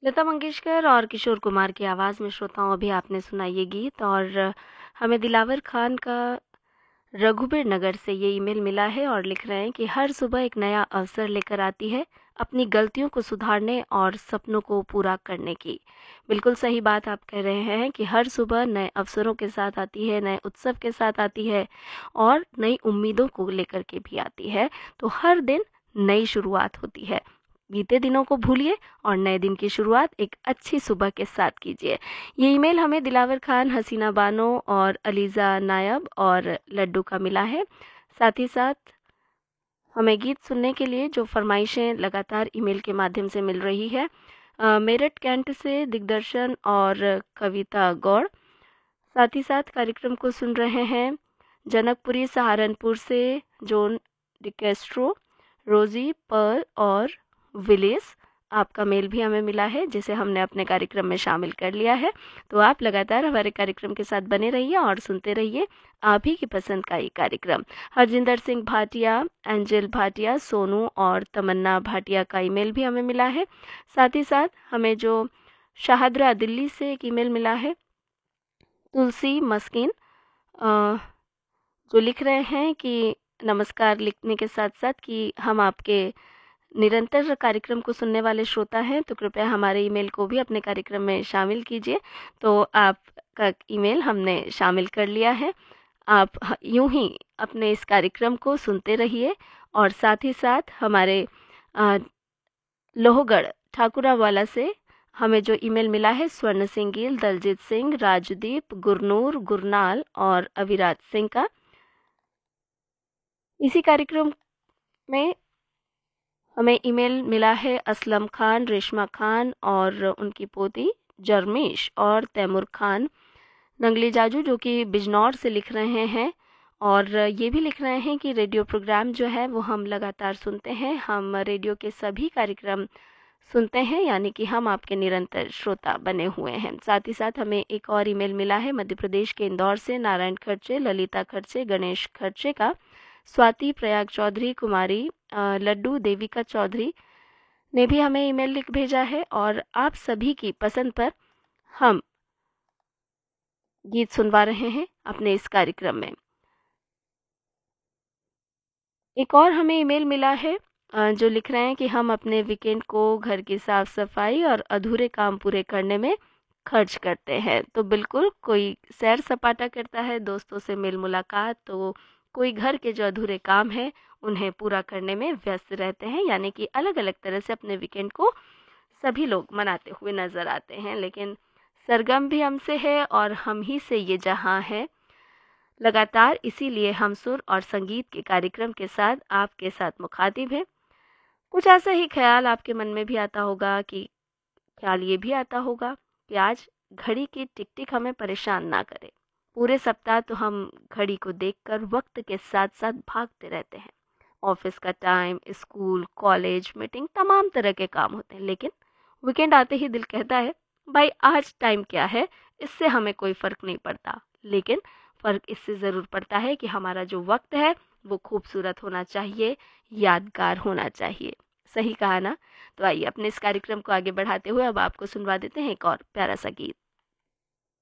लता मंगेशकर और किशोर कुमार की आवाज़ में श्रोताओं अभी आपने सुना ये गीत। और हमें दिलावर खान का रघुबीर नगर से ये ईमेल मिला है और लिख रहे हैं कि हर सुबह एक नया अवसर लेकर आती है अपनी गलतियों को सुधारने और सपनों को पूरा करने की। बिल्कुल सही बात आप कह रहे हैं कि हर सुबह नए अवसरों के साथ आती है, नए उत्सव के साथ आती है और नई उम्मीदों को लेकर के भी आती है। तो हर दिन नई शुरुआत होती है। बीते दिनों को भूलिए और नए दिन की शुरुआत एक अच्छी सुबह के साथ कीजिए। ये ईमेल हमें दिलावर खान, हसीना बानो और अलीज़ा नायब और लड्डू का मिला है। साथ ही साथ हमें गीत सुनने के लिए जो फरमाइशें लगातार ईमेल के माध्यम से मिल रही है, मेरठ कैंट से दिग्दर्शन और कविता गौड़। साथ ही साथ कार्यक्रम को सुन रहे हैं जनकपुरी सहारनपुर से जोन डिकेस्ट्रो, रोजी, पर्ल और विलिस। आपका मेल भी हमें मिला है जिसे हमने अपने कार्यक्रम में शामिल कर लिया है। तो आप लगातार हमारे कार्यक्रम के साथ बने रहिए और सुनते रहिए आप ही की पसंद का ये कार्यक्रम। हरजिंदर सिंह भाटिया, एंजल भाटिया, सोनू और तमन्ना भाटिया का ईमेल भी हमें मिला है। साथ ही साथ हमें जो शाहदरा दिल्ली से एक ईमेल मिला है तुलसी मस्किन, जो लिख रहे हैं कि नमस्कार, लिखने के साथ साथ कि हम आपके निरंतर कार्यक्रम को सुनने वाले श्रोता हैं, तो कृपया हमारे ईमेल को भी अपने कार्यक्रम में शामिल कीजिए। तो आपका ईमेल हमने शामिल कर लिया है। आप यूं ही अपने इस कार्यक्रम को सुनते रहिए और साथ ही साथ हमारे लोहगढ़ ठाकुरावाला से हमें जो ईमेल मिला है स्वर्ण सिंह गिल, दलजीत सिंह, राजदीप, गुरनूर, गुरनाल और अविराज सिंह का, इसी कार्यक्रम में हमें ईमेल मिला है असलम खान, रेशमा खान और उनकी पोती जरमीश और तैमूर खान नंगली जाजू, जो कि बिजनौर से लिख रहे हैं। और ये भी लिख रहे हैं कि रेडियो प्रोग्राम जो है वो हम लगातार सुनते हैं, हम रेडियो के सभी कार्यक्रम सुनते हैं, यानी कि हम आपके निरंतर श्रोता बने हुए हैं। साथ ही साथ हमें एक और ईमेल मिला है मध्य प्रदेश के इंदौर से नारायण खर्चे, ललिता खर्चे, गणेश खर्चे का, स्वाति प्रयाग चौधरी, कुमारी लड्डू, देविका चौधरी ने भी हमें ईमेल लिख भेजा है। और आप सभी की पसंद पर हम गीत सुनवा रहे हैं अपने इस कार्यक्रम में। एक और हमें ईमेल मिला है जो लिख रहे हैं कि हम अपने वीकेंड को घर की साफ सफाई और अधूरे काम पूरे करने में खर्च करते हैं। तो बिल्कुल, कोई सैर सपाटा करता है, दोस्तों से मेल मुलाकात, तो कोई घर के जो अधूरे काम हैं उन्हें पूरा करने में व्यस्त रहते हैं। यानी कि अलग अलग तरह से अपने वीकेंड को सभी लोग मनाते हुए नजर आते हैं। लेकिन सरगम भी हमसे है और हम ही से ये जहां है लगातार, इसीलिए हम सुर और संगीत के कार्यक्रम के साथ आपके साथ मुखातिब है। कुछ ऐसा ही ख्याल आपके मन में भी आता होगा कि ख्याल ये भी आता होगा कि आज घड़ी की टिक टिक हमें परेशान ना करे। पूरे सप्ताह तो हम घड़ी को देखकर वक्त के साथ साथ भागते रहते हैं। ऑफिस का टाइम, स्कूल, कॉलेज, मीटिंग, तमाम तरह के काम होते हैं। लेकिन वीकेंड आते ही दिल कहता है भाई आज टाइम क्या है, इससे हमें कोई फ़र्क नहीं पड़ता। लेकिन फ़र्क इससे ज़रूर पड़ता है कि हमारा जो वक्त है वो खूबसूरत होना चाहिए, यादगार होना चाहिए। सही कहा ना? तो आइए अपने इस कार्यक्रम को आगे बढ़ाते हुए अब आपको सुनवा देते हैं एक और प्यारा सा गीत।